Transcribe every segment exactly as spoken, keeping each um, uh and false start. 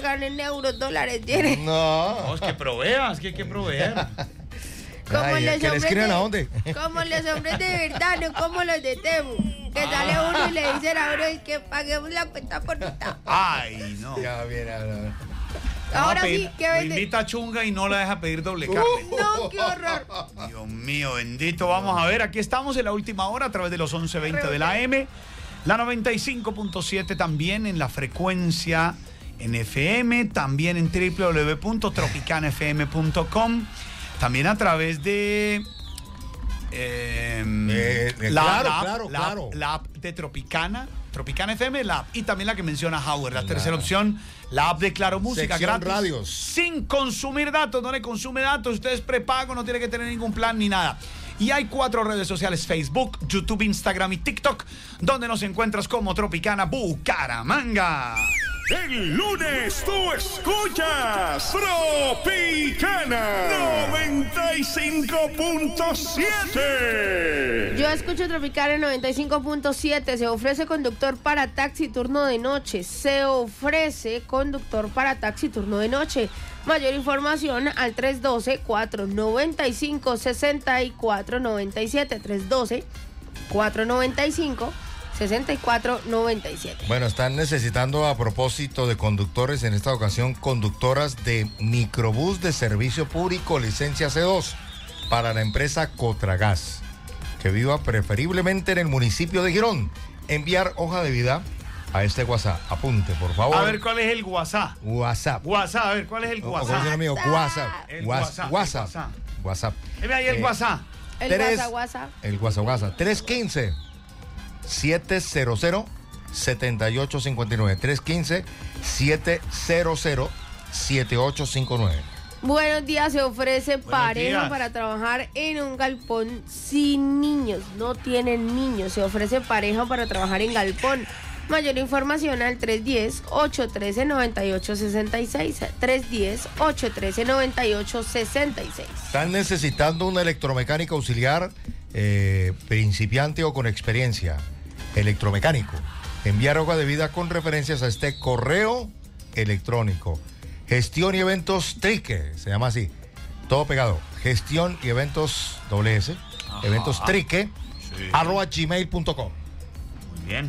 ganen euros, dólares, tiene. No. No, es que proveas, que hay que proveer. Como Ay, los ¿que le hombres escriban de, a dónde? Como los hombres de verdad, no como los de Temu. Que sale uno y le dicen a uno es que paguemos la cuenta por mitad. Ay, no. Ya, mira, no. Ahora Va a pedir- sí, ¿qué lo vende? invita a Chunga y no la deja pedir doble carne. No, qué horror. Dios mío, bendito. Vamos a ver, aquí estamos en la última hora a través de los once veinte de la A M. La noventa y cinco punto siete también en la frecuencia en F M, también en w w w punto tropicana f m punto com, también a través de... eh, Eh, eh, la, claro, la app- claro, la, claro. la app de Tropicana, Tropicana F M, la app, y también la que menciona Howard, la La- tercera opción, la app de Claro Música, Sección gratis, radios. sin consumir datos, no le consume datos, usted es prepago, no tiene que tener ningún plan ni nada. Y hay cuatro redes sociales, Facebook, YouTube, Instagram y TikTok, donde nos encuentras como Tropicana Bucaramanga. El lunes tú escuchas Tropicana noventa y cinco punto siete. Yo escucho Tropicana noventa y cinco punto siete. Se ofrece conductor para taxi turno de noche. Se ofrece conductor para taxi turno de noche. Mayor información al tres uno dos, cuatro nueve cinco, seis cuatro nueve siete. tres uno dos, cuatro nueve cinco, seis cuatro nueve siete. Bueno, están necesitando, a propósito de conductores, en esta ocasión conductoras de microbús de servicio público, licencia C dos, para la empresa Cotragas, que viva preferiblemente en el municipio de Girón. Enviar hoja de vida a este WhatsApp. Apunte, por favor. A ver, ¿cuál es el WhatsApp? WhatsApp. WhatsApp, a ver, ¿cuál es el O- o WhatsApp? como dice el amigo, WhatsApp. El Whats- WhatsApp, el WhatsApp. WhatsApp. WhatsApp. Dime ahí el Eh, WhatsApp. El Tres- WhatsApp, WhatsApp. El WhatsApp, WhatsApp. tres uno cinco, siete cero cero, siete ocho cinco nueve. tres uno cinco, siete cero cero, siete ocho cinco nueve. Buenos días, se ofrece pareja días. para trabajar en un galpón sin niños. No tienen niños, se ofrece pareja para trabajar en galpón. Mayor información al tres uno cero, ocho uno tres, nueve ocho seis seis. tres uno cero, ocho uno tres, nueve ocho seis seis. Están necesitando un electromecánico auxiliar, eh, principiante o con experiencia. Electromecánico. Enviar hoja de vida con referencias a este correo electrónico. Gestión y eventos Trique, se llama así. Todo pegado. Gestión y eventos doble S. Ajá. Eventos Trique, Sí. arroba gmail punto com. Muy bien.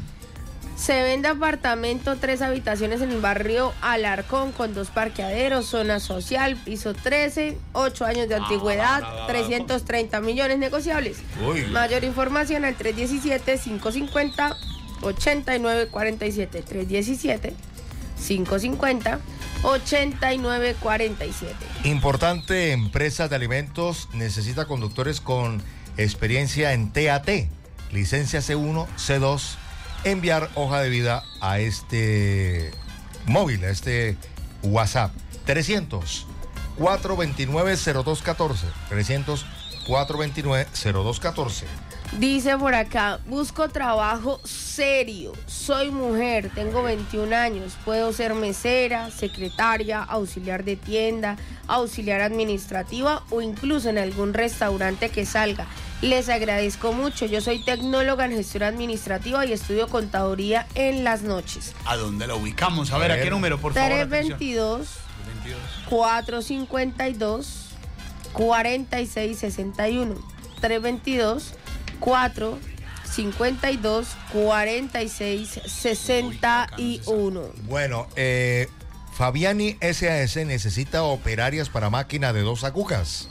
Se vende apartamento, tres habitaciones en el barrio Alarcón con dos parqueaderos, zona social, piso trece, ocho años de antigüedad, no, no, no, trescientos treinta millones negociables. Uy. Mayor información al tres uno siete, cinco cinco cero, ocho nueve cuatro siete. tres uno siete, cinco cinco cero, ocho nueve cuatro siete. Importante empresa de alimentos necesita conductores con experiencia en T A T, licencia C uno, C dos. Enviar hoja de vida a este móvil, a este WhatsApp. trescientos, cuatro dos nueve, cero dos uno cuatro. trescientos, cuatro dos nueve, cero dos uno cuatro. Dice por acá, busco trabajo serio, soy mujer, tengo veintiún años, puedo ser mesera, secretaria, auxiliar de tienda, auxiliar administrativa o incluso en algún restaurante que salga. Les agradezco mucho, yo soy tecnóloga en gestión administrativa y estudio contaduría en las noches. ¿A dónde lo ubicamos? A ver, A ¿a ver. qué número, por favor? tres Atención. veintidós, veintidós. cuatro cincuenta y dos, cuarenta y seis sesenta y uno. tres veintidós, cuatro cincuenta y dos, cuarenta y seis sesenta y uno. Bueno, eh, Fabiani S A S necesita operarias para máquina de dos agujas.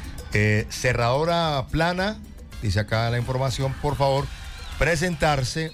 Eh, cerradora plana, dice acá la información, por favor, presentarse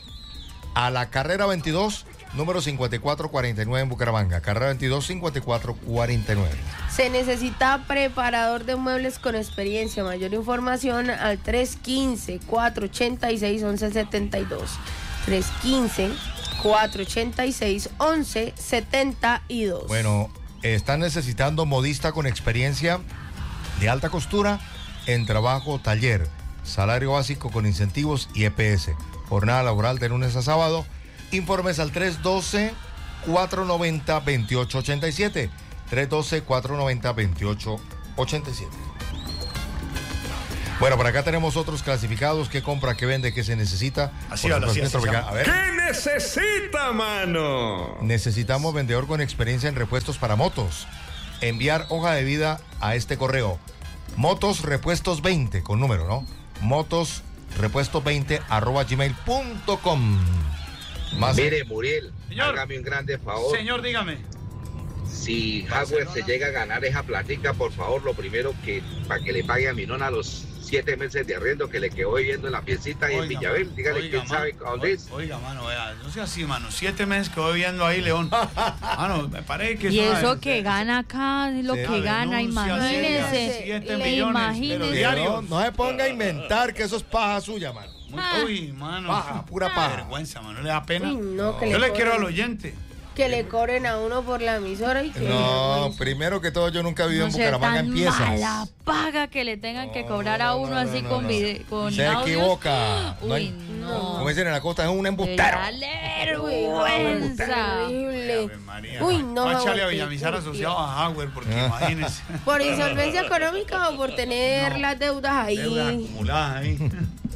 a la carrera veintidós, número cincuenta y cuatro cuarenta y nueve en Bucaramanga. Carrera veintidós, cincuenta y cuatro cuarenta y nueve. Se necesita preparador de muebles con experiencia. Mayor información al tres uno cinco, cuatro ocho seis, once setenta y dos. tres uno cinco, cuatro ocho seis, once setenta y dos. Bueno, están necesitando modista con experiencia de alta costura en trabajo taller, salario básico con incentivos y E P S, jornada laboral de lunes a sábado. Informes al tres uno dos, cuatro nueve cero, dos ocho ocho siete, tres uno dos, cuatro nueve cero, dos ocho ocho siete. Bueno, por acá tenemos otros clasificados. ¿Qué compra, qué vende, qué se necesita? Así Por habla, supuesto, así, así Tropicana. A ver. ¿Qué necesita, mano? Necesitamos vendedor con experiencia en repuestos para motos. Enviar hoja de vida a este correo. Motos repuestos veinte, con número, ¿no? Motos repuestos veinte arroba gmail punto com. Más. Mire, Muriel, Señor. hágame un grande favor. Señor, dígame. Si Howard se llega a ganar esa platica, por favor, lo primero que para que le pague a mi nona los siete meses de arriendo que le quedó viviendo en la piecita y en Villaverde. mano, Dígale oiga, quién mano, sabe a dónde es. Oiga, mano, vea, no sea así, mano. Siete meses que voy viendo ahí, León. Mano, me parece que Y eso eso es- que es- gana acá, es lo Sí. que la gana, denuncia imagínese. seria, siete Le millones, imagínese. pero No, diarios. no se ponga a inventar que eso es paja suya, mano. Muy- Uy, mano. Paja, pura Qué paja. vergüenza, mano. ¿No le da pena? Uy, no, que Yo le le quiero cobren. al oyente. Que le cobren a uno por la emisora y que... No, primero que todo, yo nunca he vivido No en sea Bucaramanga tan en piezas. mala paga que le tengan que cobrar a uno no, no, así no, con no. video, con Se audios. equivoca. No hay- Uy, no. Como dicen en la costa, es un embustero. Dale Uy, vergüenza. terrible. Ave María. Uy, no. Máchale a Howard, Villamizar qué asociado a Howard, porque Ah. imagínese. ¿Por insolvencia económica o por tener No. las deudas ahí? Deudas acumuladas ahí.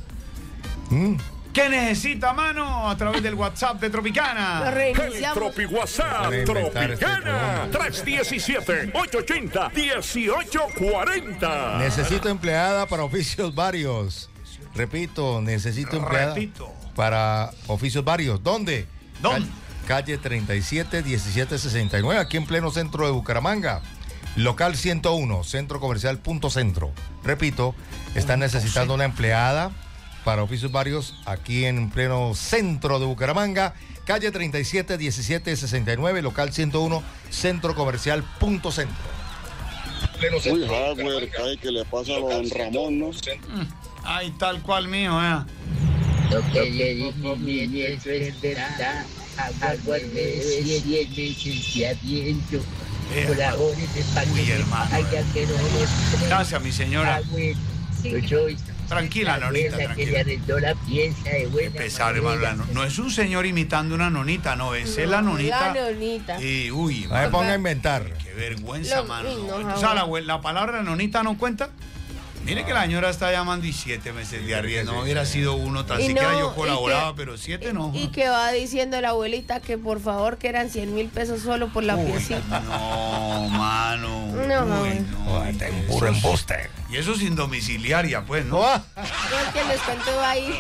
Mm. ¿Qué necesita, mano? A través del WhatsApp de Lo Tropicana. El reiniciamos. Tropi WhatsApp Para inventar este Tropicana programa. tres uno siete, ocho ocho cero, uno ocho cuatro cero. Necesito empleada para oficios varios. Repito, necesito empleada Repito. para oficios varios. ¿Dónde? ¿Dónde? Ca- Calle treinta y siete, diecisiete sesenta y nueve, aquí en pleno centro de Bucaramanga. Local ciento uno, Centro Comercial Punto Centro. Repito, están necesitando una empleada para oficios varios aquí en pleno centro de Bucaramanga. Calle treinta y siete, diecisiete sesenta y nueve, local ciento uno, Centro Comercial Punto Centro. Pleno Uy, centro de Howard, Bucaramanga. cae que le pasa a don Ramón, ¿no? Ay, tal cual mío, eh. Lo que le dijo mi nieto es verdad. Agua me debe diez meses de aviento. Eh, Colabore de Uy, hermano. Ay, ya que no los Gracias, mi señora. Agüe. Yo soy Tranquila, la nonita, abuela que le tranquila. arrendó la pieza de Qué buena pesar, hermano. manera. la no, no es un señor imitando una nonita, no. Es No, la nonita. La nonita. Y, uy, No me ponga a inventar. qué vergüenza, Lo- mano. uy, no, o Howard. sea, la, la palabra nonita no cuenta. Mire que la señora está llamando y siete meses de arriendo. No hubiera sido uno, tan Y siquiera no, yo y colaboraba, que- pero siete no. Y que va diciendo la abuelita que por favor que eran cien mil pesos solo por la Uy, piecita. no, mano. No, Uy, no. Ay, te Eso puro es- embuste. Y eso sin domiciliaria, pues, ¿no? Oh, No, que les cuento ahí.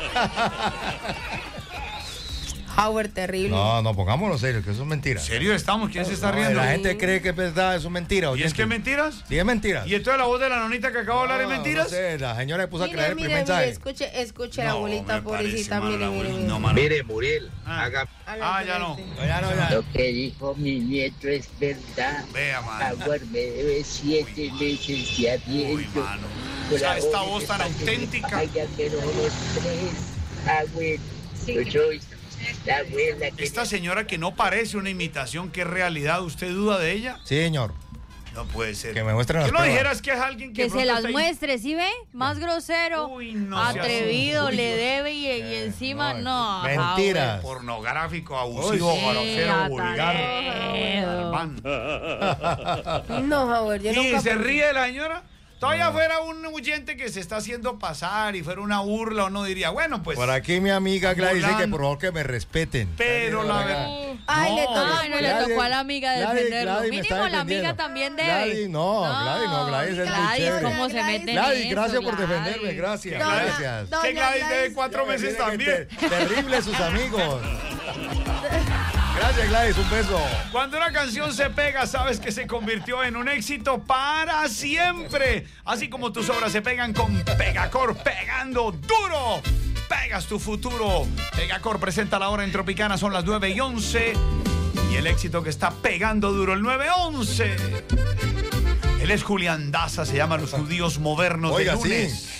Howard, terrible. No, no, pongámonos serios, que eso es mentira. ¿En serio estamos? ¿Quién se está No, riendo? la gente cree que es verdad, eso es mentira. ¿Y es que oyentes. mentiras? Sí, es mentira. ¿Y entonces la voz de la nonita que acabo de hablar es No, mentiras? no sé, la señora le puso a Mire, creer el mire, primer mire, mensaje. escuche, escuche la No, abuelita me pobrecita, parece, mire, mano, la mire, abuelita, mire. no, mano. Mire, Muriel, Ah. haga A la Ah, ya no. frente. Ya no, ya. Lo que dijo mi nieto es verdad. Vea, mano. Agua me debe siete meses de aviento. Uy, mano. O sea, esta voz tan auténtica. Ay, ya que no los tres. Agüe. Yo soy la abuela que Esta señora que no parece una imitación, que es realidad, ¿usted duda de ella? Sí, señor. No puede ser. Que me muestren las Que no pruebas. dijeras que es alguien que... Que de se pronto las está ahí- muestre, ¿sí ve? Más grosero, Uy, no sea así. atrevido, Uy, le Dios. debe y, y encima no. Mentiras. Pornográfico, abusivo, Uy, grosero, sí, vulgar. atareo. Garbán. No, Howard, yo Y nunca... se ríe la señora. Todavía fuera un oyente que se está haciendo pasar y fuera una burla, uno diría, bueno, pues... Por aquí mi amiga Gladys dice que Volando. por favor que me respeten. Pero la verdad... Ay, le toca- Ay, no le Gladys, tocó a la amiga Gladys, defenderlo. Gladys me está Mínimo la amiga defendiendo. también debe. Gladys, no, Gladys no, Gladys es muy Gladys, chévere. ¿cómo se Gladys, mete en Gladys, eso, gracias por Gladys? defenderme, gracias, Doña- gracias. doña Que Gladys debe Gladys. cuatro meses Mire que también. te- terrible sus amigos. Gracias, Gladys, un beso. Cuando una canción se pega, sabes que se convirtió en un éxito para siempre. Así como tus obras se pegan con Pegacor, pegando duro. Pegas tu futuro. Pegacor presenta la hora en Tropicana, son las nueve y once. Y el éxito que está pegando duro, el nueve once. Él es Julián Daza, se llama Los Judíos Modernos Oiga, de sí. lunes.